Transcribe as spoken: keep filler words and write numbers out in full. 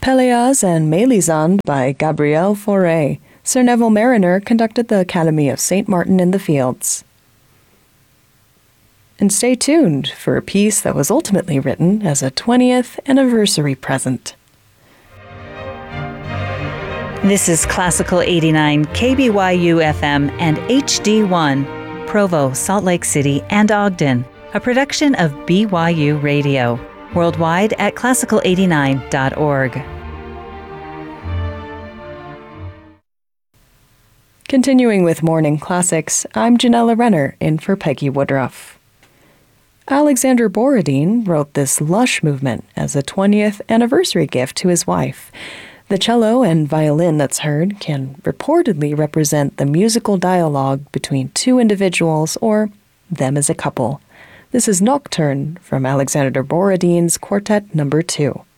Pelléas and Mélisande by Gabriel Fauré. Sir Neville Mariner conducted the Academy of Saint Martin in the Fields. And stay tuned for a piece that was ultimately written as a twentieth anniversary present. This is Classical eighty-nine K B Y U F M and H D one, Provo, Salt Lake City, and Ogden, a production of B Y U Radio, worldwide at classical eighty-nine dot org. Continuing with Morning Classics, I'm Janella Renner, in for Peggy Woodruff. Alexander Borodin wrote this lush movement as a twentieth anniversary gift to his wife. The cello and violin that's heard can reportedly represent the musical dialogue between two individuals or them as a couple. This is Nocturne from Alexander Borodin's Quartet Number two.